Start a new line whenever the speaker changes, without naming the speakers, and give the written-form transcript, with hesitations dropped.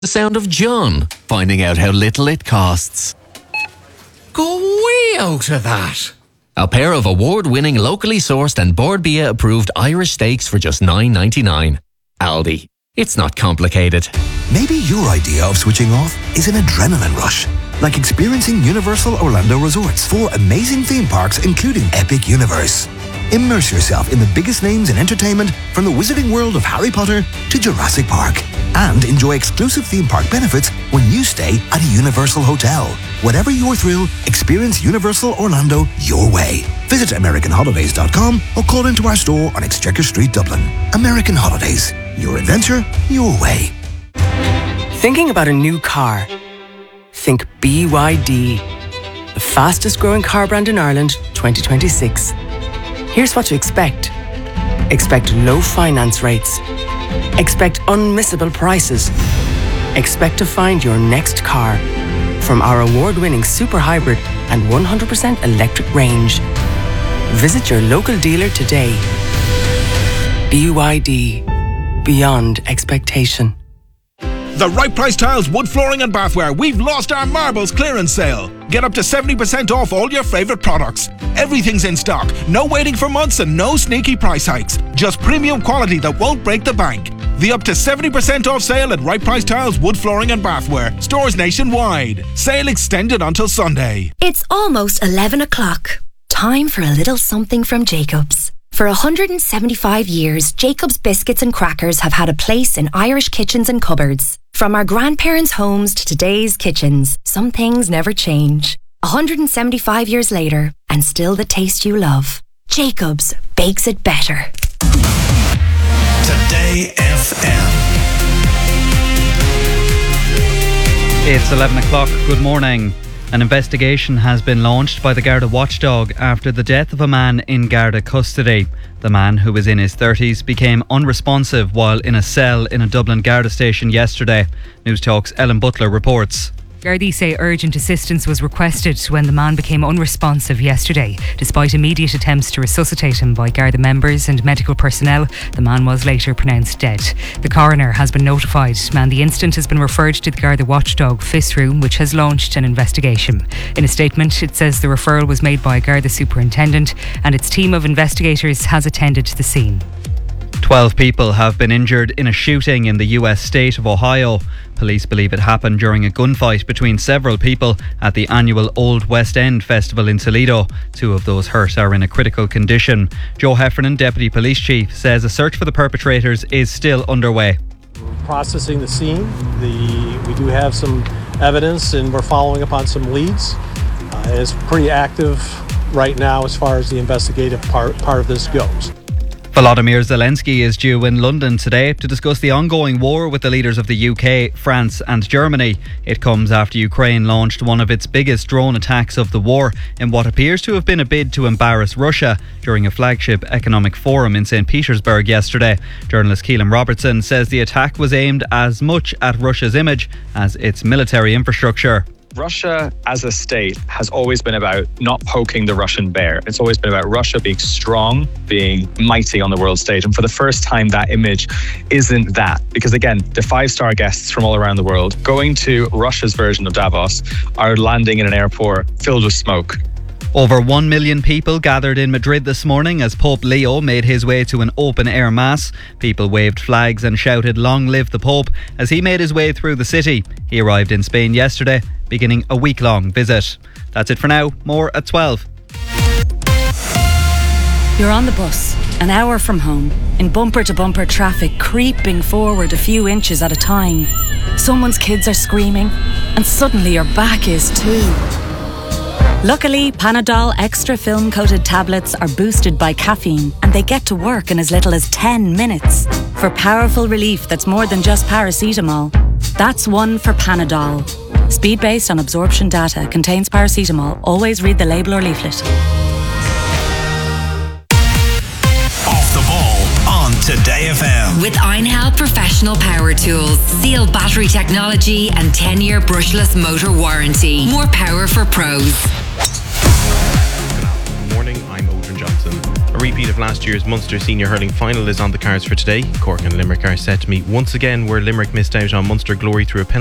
The sound of John finding out how little it costs.
Go way out of that.
A pair of award-winning, locally sourced and Bord Bia approved Irish steaks for just $9.99. Aldi. It's not complicated.
Maybe your idea of switching off is an adrenaline rush, like experiencing Universal Orlando Resort's 4 amazing theme parks, including Epic Universe. Immerse yourself in the biggest names in entertainment, from the wizarding world of Harry Potter to Jurassic Park. And enjoy exclusive theme park benefits when you stay at a Universal hotel. Whatever your thrill, experience Universal Orlando your way. Visit AmericanHolidays.com or call into our store on Exchequer Street, Dublin. American Holidays. Your adventure, your way.
Thinking about a new car? Think BYD, the fastest growing car brand in Ireland, 2026. Here's what to expect. Expect low finance rates. Expect unmissable prices. Expect to find your next car from our award-winning super hybrid and 100% electric range. Visit your local dealer today. BYD, beyond expectation.
The Right Price Tiles wood flooring and bathware. We've lost our marbles clearance sale. Get up to 70% off all your favourite products. Everything's in stock. No waiting for months and no sneaky price hikes. Just premium quality that won't break the bank. The up to 70% off sale at Right Price Tiles wood flooring and bathware. Stores nationwide. Sale extended until Sunday.
It's almost 11 o'clock. Time for a little something from Jacobs. For 175 years, Jacobs biscuits and crackers have had a place in Irish kitchens and cupboards. From our grandparents' homes to today's kitchens, some things never change. 175 years later, and still the taste you love. Jacobs bakes it better.
Today FM.
It's 11 o'clock. Good morning. An investigation has been launched by the Garda watchdog after the death of a man in Garda custody. The man, who was in his 30s, became unresponsive while in a cell in a Dublin Garda station yesterday. News Talk's Ellen Butler reports.
Gardaí say urgent assistance was requested when the man became unresponsive yesterday. Despite immediate attempts to resuscitate him by Garda members and medical personnel, the man was later pronounced dead. The coroner has been notified and the incident has been referred to the Garda watchdog FIS room, which has launched an investigation. In a statement, it says the referral was made by a Garda superintendent and its team of investigators has attended to the scene.
12 people have been injured in a shooting in the US state of Ohio. Police believe it happened during a gunfight between several people at the annual Old West End Festival in Toledo. 2 of those hurt are in a critical condition. Joe Heffernan, Deputy Police Chief, says a search for the perpetrators is still underway.
We're processing the scene. We do have some evidence and we're following up on some leads. It's pretty active right now as far as the investigative part of this goes.
Volodymyr Zelensky is due in London today to discuss the ongoing war with the leaders of the UK, France and Germany. It comes after Ukraine launched one of its biggest drone attacks of the war in what appears to have been a bid to embarrass Russia during a flagship economic forum in St. Petersburg yesterday. Journalist Keelan Robertson says the attack was aimed as much at Russia's image as its military infrastructure.
Russia as a state has always been about not poking the Russian bear. It's always been about Russia being strong, being mighty on the world stage. And for the first time, that image isn't that. Because again, the 5-star guests from all around the world going to Russia's version of Davos are landing in an airport filled with smoke.
Over 1 million people gathered in Madrid this morning as Pope Leo made his way to an open-air mass. People waved flags and shouted "Long live the Pope" as he made his way through the city. He arrived in Spain yesterday, beginning a week-long visit. That's it for now. More at 12.
You're on the bus, an hour from home, in bumper-to-bumper traffic creeping forward a few inches at a time. Someone's kids are screaming, and suddenly your back is too. Luckily, Panadol Extra film-coated tablets are boosted by caffeine and they get to work in as little as 10 minutes. For powerful relief that's more than just paracetamol. That's one for Panadol. Speed based on absorption data, contains paracetamol. Always read the label or leaflet.
Off the ball on Today FM.
With Einhell Professional Power Tools. Sealed battery technology and 10-year brushless motor warranty. More power for pros.
Good morning, I'm Odrin Johnson. A repeat repeat of last year's Munster Senior Hurling Final is on the cards for today. Cork and Limerick are set to meet once again, where Limerick missed out on Munster glory through a penalty